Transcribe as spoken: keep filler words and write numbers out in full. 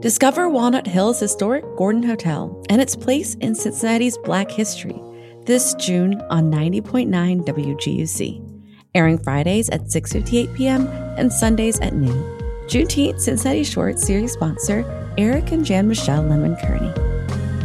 Discover Walnut Hill's historic Gordon Hotel and its place in Cincinnati's Black history this June on ninety point nine W G U C, airing Fridays at six fifty-eight p.m. and Sundays at noon. Juneteenth Cincinnati Short series sponsor Eric and Jan Michelle Lemon Kearney.